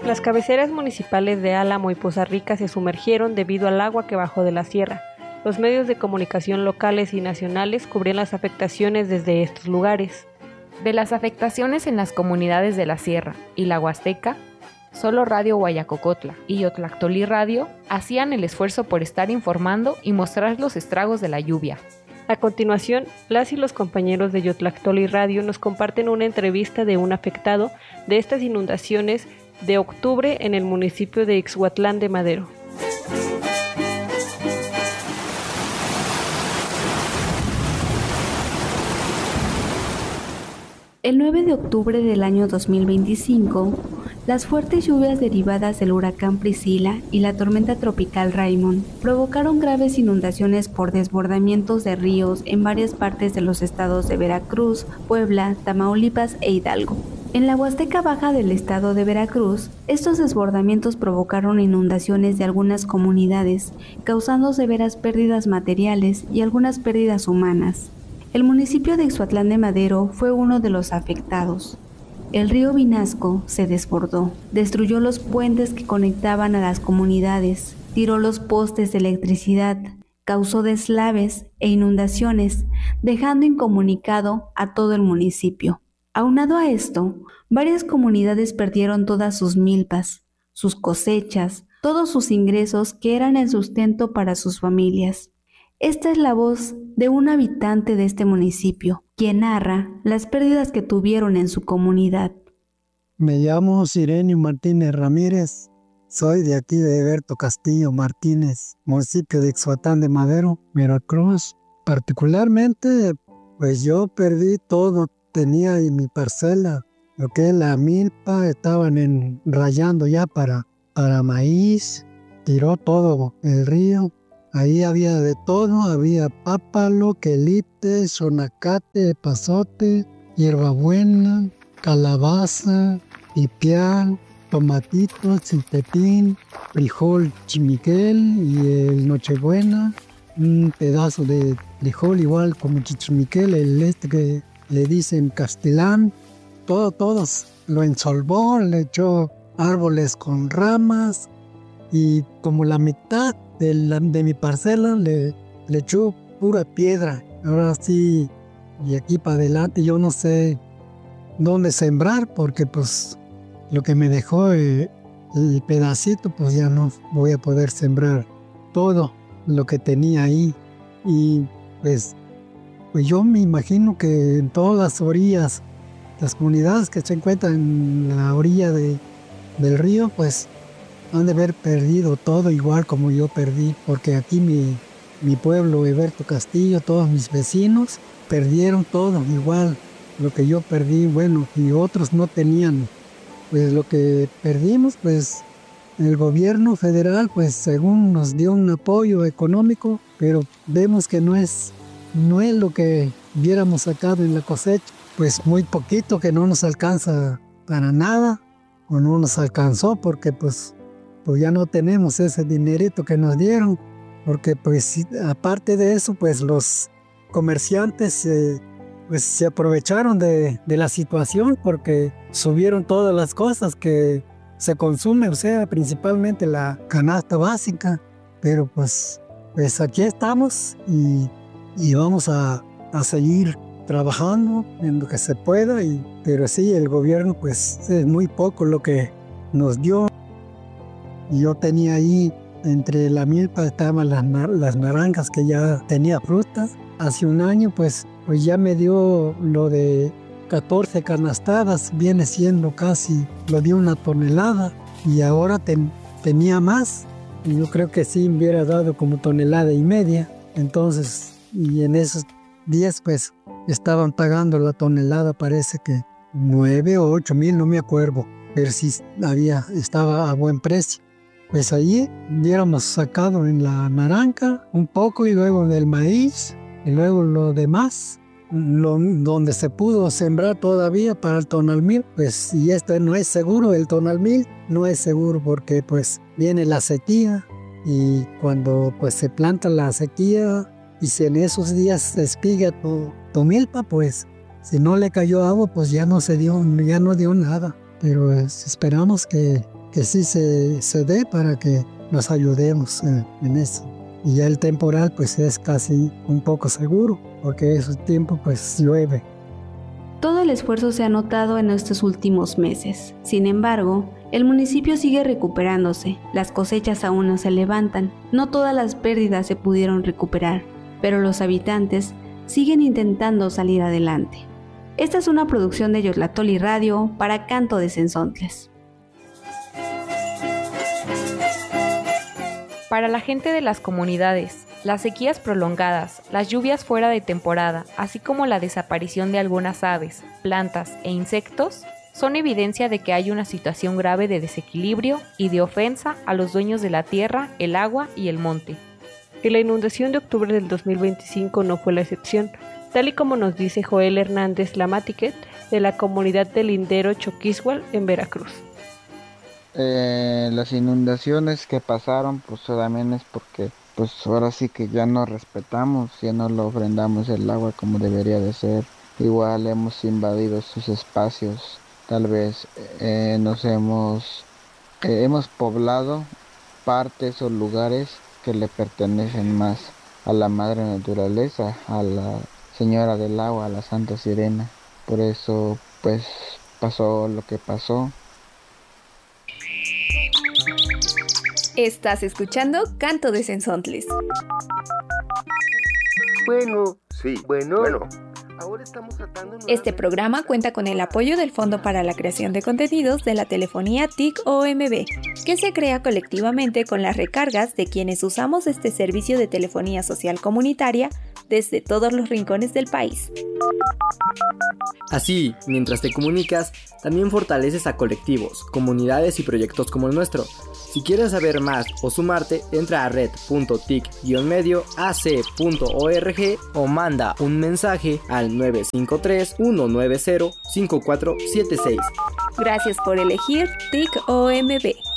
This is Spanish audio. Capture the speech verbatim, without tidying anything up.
Las cabeceras municipales de Álamo y Poza Rica se sumergieron debido al agua que bajó de la sierra. Los medios de comunicación locales y nacionales cubrían las afectaciones desde estos lugares. De las afectaciones en las comunidades de la Sierra y la Huasteca, solo Radio Guayacocotla y Yotlactolí Radio hacían el esfuerzo por estar informando y mostrar los estragos de la lluvia. A continuación, las y los compañeros de Yotlactolí Radio nos comparten una entrevista de un afectado de estas inundaciones de octubre en el municipio de Ixhuatlán de Madero. El nueve de octubre del año dos mil veinticinco, las fuertes lluvias derivadas del huracán Priscila y la tormenta tropical Raymond provocaron graves inundaciones por desbordamientos de ríos en varias partes de los estados de Veracruz, Puebla, Tamaulipas e Hidalgo. En la Huasteca Baja del estado de Veracruz, estos desbordamientos provocaron inundaciones de algunas comunidades, causando severas pérdidas materiales y algunas pérdidas humanas. El municipio de Ixhuatlán de Madero fue uno de los afectados. El río Vinasco se desbordó, destruyó los puentes que conectaban a las comunidades, tiró los postes de electricidad, causó deslaves e inundaciones, dejando incomunicado a todo el municipio. Aunado a esto, varias comunidades perdieron todas sus milpas, sus cosechas, todos sus ingresos que eran el sustento para sus familias. Esta es la voz de un habitante de este municipio, quien narra las pérdidas que tuvieron en su comunidad. Me llamo Sirenio Martínez Ramírez, soy de aquí de Eberto Castillo Martínez, municipio de Ixhuatlán de Madero, Veracruz. Particularmente, pues yo perdí todo. Tenía en mi parcela lo que es la milpa, estaban en, rayando ya para, para maíz, tiró todo el río. Ahí había de todo, había pápalo, quelite, sonacate, epazote, hierbabuena, calabaza, pipián, tomatitos, chiltepín, frijol chimiquel y el nochebuena, un pedazo de frijol igual como chichimiquel, el este que le dicen castilán, todo, todos lo ensolvó, le echó árboles con ramas y como la mitad de, la, de mi parcela le, le echó pura piedra. Ahora sí, y aquí para adelante yo no sé dónde sembrar porque pues lo que me dejó eh, el pedacito pues ya no voy a poder sembrar todo lo que tenía ahí y pues Pues yo me imagino que en todas las orillas, las comunidades que se encuentran en la orilla de, del río, pues han de haber perdido todo igual como yo perdí, porque aquí mi, mi pueblo, Eberto Castillo, todos mis vecinos, perdieron todo igual, lo que yo perdí, bueno, y otros no tenían. Pues lo que perdimos, pues el gobierno federal, pues según nos dio un apoyo económico, pero vemos que no es... No es lo que hubiéramos sacado en la cosecha, pues muy poquito que no nos alcanza para nada, o no nos alcanzó porque pues, pues ya no tenemos ese dinerito que nos dieron, porque pues aparte de eso, pues los comerciantes eh, pues, se aprovecharon de, de la situación porque subieron todas las cosas que se consumen, o sea, principalmente la canasta básica, pero pues, pues aquí estamos y Y vamos a, a seguir trabajando en lo que se pueda, y, pero sí, el gobierno pues es muy poco lo que nos dio. Yo tenía ahí, entre la milpa estaban las, las naranjas que ya tenía frutas. Hace un año pues, pues ya me dio lo de catorce canastadas, viene siendo casi, lo dio una tonelada, y ahora ten, tenía más. Y yo creo que sí me hubiera dado como tonelada y media. Entonces, y en esos días pues estaban pagando la tonelada, parece que nueve o ocho mil, no me acuerdo, pero sí había, estaba a buen precio. Pues allí hubiéramos sacado en la naranja un poco y luego del maíz y luego lo demás, lo, donde se pudo sembrar todavía para el tonalmil, pues y esto no es seguro, el tonalmil no es seguro porque pues viene la sequía y cuando pues se planta la sequía, y si en esos días se espiga tu, tu milpa, pues si no le cayó agua, pues ya no se dio, ya no dio nada. Pero pues, esperamos que que sí se, se dé para que nos ayudemos en, en eso. Y ya el temporal pues es casi un poco seguro, porque ese tiempo pues llueve. Todo el esfuerzo se ha notado en estos últimos meses. Sin embargo, el municipio sigue recuperándose. Las cosechas aún no se levantan. No todas las pérdidas se pudieron recuperar, pero los habitantes siguen intentando salir adelante. Esta es una producción de Yotlahtoli Radio para Canto de Cenzontles. Para la gente de las comunidades, las sequías prolongadas, las lluvias fuera de temporada, así como la desaparición de algunas aves, plantas e insectos, son evidencia de que hay una situación grave de desequilibrio y de ofensa a los dueños de la tierra, el agua y el monte. Y la inundación de octubre del dos mil veinticinco no fue la excepción, tal y como nos dice Joel Hernández Lamatiquet, de la comunidad de Lindero Choquishual en Veracruz. Eh, las inundaciones que pasaron pues también es porque pues ahora sí que ya no respetamos, ya no lo ofrendamos el agua como debería de ser. Igual hemos invadido sus espacios, tal vez eh, nos hemos eh, hemos poblado partes o lugares que le pertenecen más a la madre naturaleza, a la señora del agua, a la Santa Sirena. Por eso pues pasó lo que pasó. Estás escuchando Canto de Cenzontles. Bueno, sí, bueno, bueno. Ahora estamos tratando nuevamente... Este programa cuenta con el apoyo del Fondo para la Creación de Contenidos de la Telefonía T I C O M B, que se crea colectivamente con las recargas de quienes usamos este servicio de telefonía social comunitaria desde todos los rincones del país. Así, mientras te comunicas, también fortaleces a colectivos, comunidades y proyectos como el nuestro. Si quieres saber más o sumarte, entra a red punto tic guion medio a c punto org o manda un mensaje al nueve cinco tres, uno nueve cero, cinco cuatro siete seis. Gracias por elegir T I C O M B.